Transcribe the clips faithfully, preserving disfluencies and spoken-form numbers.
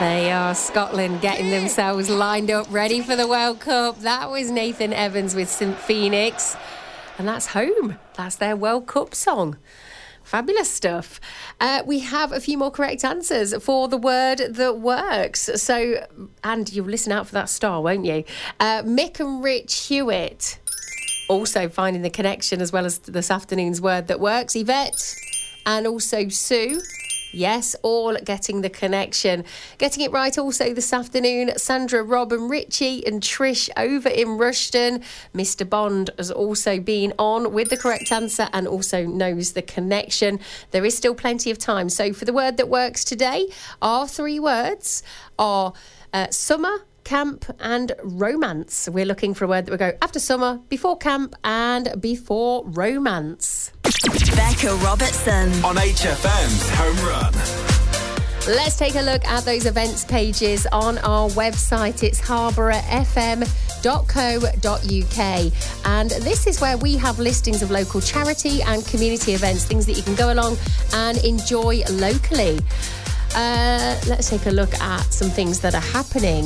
They are Scotland getting themselves lined up, ready for the World Cup. That was Nathan Evans with Saint Phoenix. And that's Home. That's their World Cup song. Fabulous stuff. Uh, we have a few more correct answers for the word that works. So, and you'll listen out for that star, won't you? Uh, Mick and Rich Hewitt. Also finding the connection as well as this afternoon's word that works. Yvette and also Sue. Yes, all getting the connection. Getting it right also this afternoon, Sandra, Rob and Richie and Trish over in Rushden. Mister Bond has also been on with the correct answer and also knows the connection. There is still plenty of time. So for the word that works today, our three words are uh, summer, camp and romance. We're looking for a word that will go after summer, before camp and before romance. Becca Robertson on H F M's Home Run. Let's take a look at those events pages on our website. It's harborough f m dot co dot u k. And this is where we have listings of local charity and community events, things that you can go along and enjoy locally. Uh, let's take a look at some things that are happening.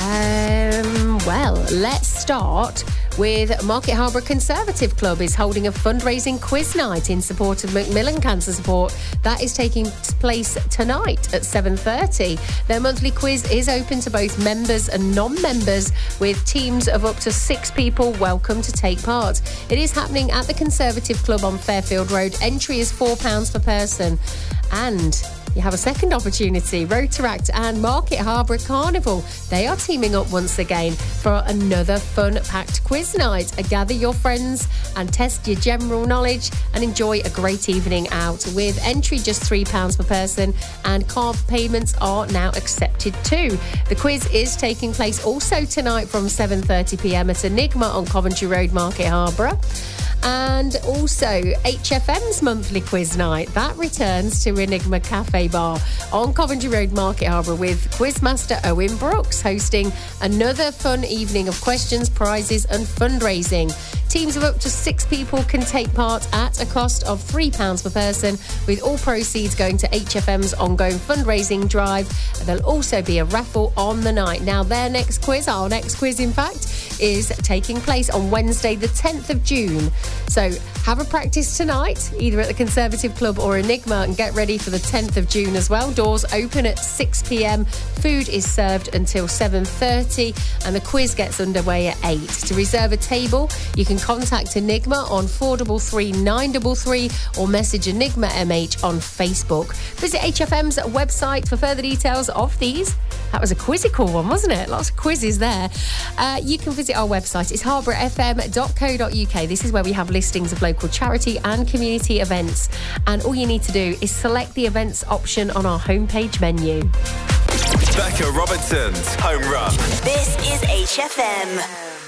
Um, well, let's start with Market Harborough Conservative Club is holding a fundraising quiz night in support of Macmillan Cancer Support. That is taking place tonight at seven thirty. Their monthly quiz is open to both members and non-members, with teams of up to six people welcome to take part. It is happening at the Conservative Club on Fairfield Road. Entry is four pounds per person. And you have a second opportunity. Rotaract and Market Harborough Carnival, they are teaming up once again for another fun-packed quiz night. Gather your friends and test your general knowledge and enjoy a great evening out, with entry just three pounds per person and card payments are now accepted too. The quiz is taking place also tonight from seven thirty p m at Enigma on Coventry Road, Market Harborough. And also H F M's monthly quiz night, that returns to Enigma Cafe Bar on Coventry Road, Market Harborough, with Quizmaster Owen Brooks hosting another fun evening of questions, prizes and fundraising. Teams of up to six people can take part at a cost of three pounds per person, with all proceeds going to H F M's ongoing fundraising drive. There'll also be a raffle on the night. Now, their next quiz, our next quiz in fact, is taking place on Wednesday the tenth of June. So have a practice tonight, either at the Conservative Club or Enigma, and get ready for the tenth of June as well. Doors open at six p m. Food is served until seven thirty and the quiz gets underway at eight. To reserve a table, you can contact Enigma on four three three, nine three three or message Enigma M H on Facebook. Visit H F M's website for further details of these. That was a quizzical one, wasn't it? Lots of quizzes there. Uh, you can visit our website. It's harborough f m dot co dot u k. This is where we have listings of local charity and community events. And all you need to do is select the events option on our homepage menu. Becca Robertson's Home Run. This is H F M.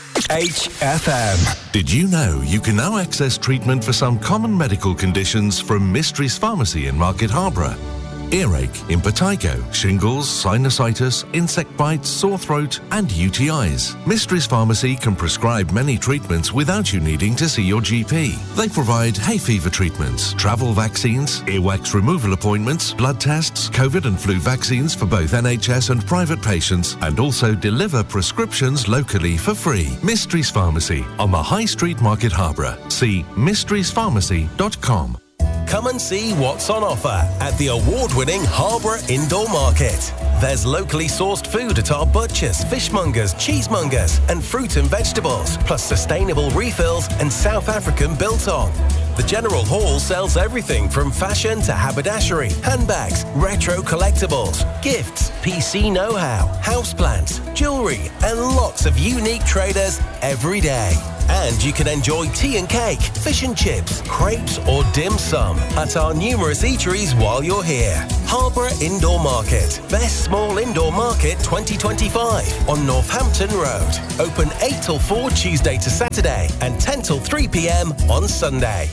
H F M. Did you know you can now access treatment for some common medical conditions from Mysteries Pharmacy in Market Harborough? Earache, impetigo, shingles, sinusitis, insect bites, sore throat and U T Is. Mysteries Pharmacy can prescribe many treatments without you needing to see your G P. They provide hay fever treatments, travel vaccines, earwax removal appointments, blood tests, COVID and flu vaccines for both N H S and private patients, and also deliver prescriptions locally for free. Mysteries Pharmacy on the High Street, Market Harborough. See mysteries pharmacy dot com. Come and see what's on offer at the award-winning Harborough Indoor Market. There's locally sourced food at our butchers, fishmongers, cheesemongers and fruit and vegetables, plus sustainable refills and South African biltong. The General Hall sells everything from fashion to haberdashery, handbags, retro collectibles, gifts, P C know-how, houseplants, jewellery and lots of unique traders every day. And you can enjoy tea and cake, fish and chips, crepes or dim sum at our numerous eateries while you're here. Harborough Indoor Market, Best Small Indoor Market twenty twenty-five on Northampton Road. Open eight till four Tuesday to Saturday and ten till three p m on Sunday.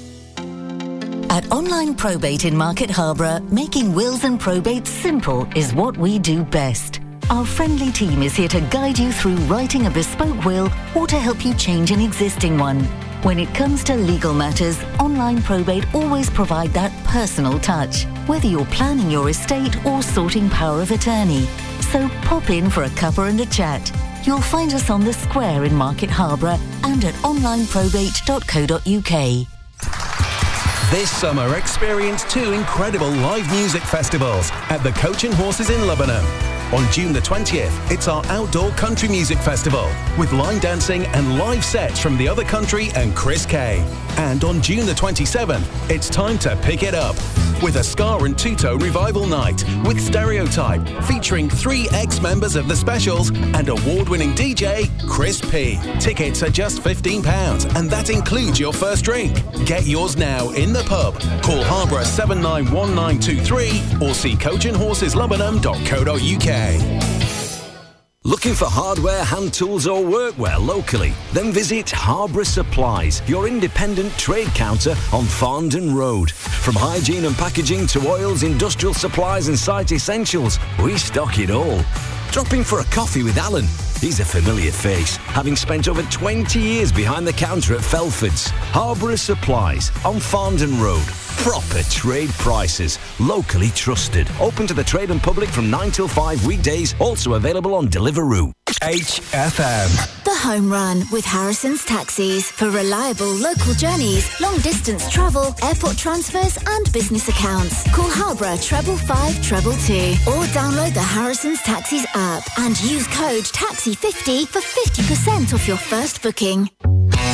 At Online Probate in Market Harborough, making wills and probates simple is what we do best. Our friendly team is here to guide you through writing a bespoke will or to help you change an existing one. When it comes to legal matters, Online Probate always provide that personal touch, whether you're planning your estate or sorting power of attorney. So pop in for a cuppa and a chat. You'll find us on the square in Market Harborough and at online probate dot co dot uk. This summer, experience two incredible live music festivals at the Coach and Horses in Lebanon. On June the twentieth, it's our outdoor country music festival with line dancing and live sets from The Other Country and Chris Kay. And on June the twenty-seventh, it's time to pick it up with a ska and two-tone revival night with Stereotype, featuring three ex-members of The Specials and award-winning D J Chris P. Tickets are just fifteen pounds and that includes your first drink. Get yours now in the pub. Call Harborough seven nine one nine two three or see coach and horses lebanon dot co dot uk. Looking for hardware, hand tools or workwear locally? Then visit Harborough Supplies, your independent trade counter on Farndon Road. From hygiene and packaging to oils, industrial supplies and site essentials, we stock it all. Drop in for a coffee with Alan. He's a familiar face, having spent over twenty years behind the counter at Felford's. Harborough Supplies on Farndon Road. Proper trade prices, locally trusted. Open to the trade and public from nine till five weekdays, also available on Deliveroo. H F M. The Home Run with Harrison's Taxis for reliable local journeys, long distance travel, airport transfers and business accounts. Call Harborough treble five treble two or download the Harrison's Taxis app and use code taxi fifty for fifty percent off your first booking.